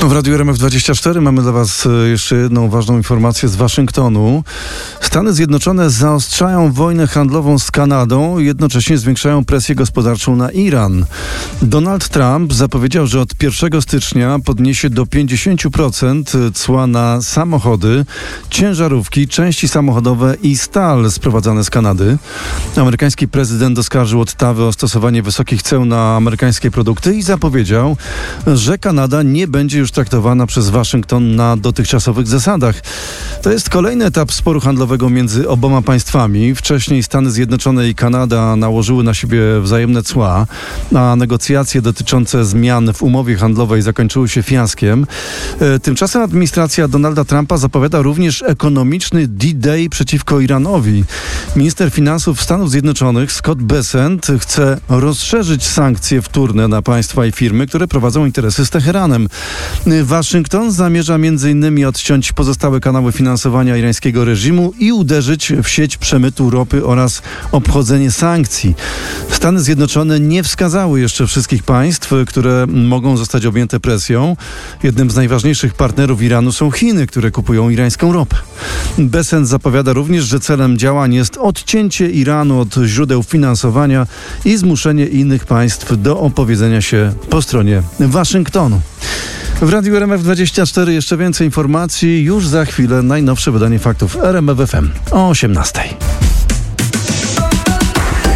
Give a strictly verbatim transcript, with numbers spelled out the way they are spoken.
W Radiu R M F dwadzieścia cztery mamy dla Was jeszcze jedną ważną informację z Waszyngtonu. Stany Zjednoczone zaostrzają wojnę handlową z Kanadą i jednocześnie zwiększają presję gospodarczą na Iran. Donald Trump zapowiedział, że od pierwszego stycznia podniesie do pięćdziesiąt procent cła na samochody, ciężarówki, części samochodowe i stal sprowadzane z Kanady. Amerykański prezydent oskarżył Ottawę o stosowanie wysokich ceł na amerykańskie produkty i zapowiedział, że Kanada nie będzie już traktowana przez Waszyngton na dotychczasowych zasadach. To jest kolejny etap sporu handlowego między oboma państwami. Wcześniej Stany Zjednoczone i Kanada nałożyły na siebie wzajemne cła, a negocjacje dotyczące zmian w umowie handlowej zakończyły się fiaskiem. Tymczasem administracja Donalda Trumpa zapowiada również ekonomiczny D-Day przeciwko Iranowi. Minister finansów Stanów Zjednoczonych Scott Bessent chce rozszerzyć sankcje wtórne na państwa i firmy, które prowadzą interesy z Teheranem. Waszyngton zamierza m.in. odciąć pozostałe kanały finansowania irańskiego reżimu i uderzyć w sieć przemytu ropy oraz obchodzenie sankcji. Stany Zjednoczone nie wskazały jeszcze wszystkich państw, które mogą zostać objęte presją. Jednym z najważniejszych partnerów Iranu są Chiny, które kupują irańską ropę. Bessent zapowiada również, że celem działań jest odcięcie Iranu od źródeł finansowania i zmuszenie innych państw do opowiedzenia się po stronie Waszyngtonu. W Radiu R M F dwadzieścia cztery jeszcze więcej informacji. Już za chwilę najnowsze wydanie faktów R M F F M o osiemnastej.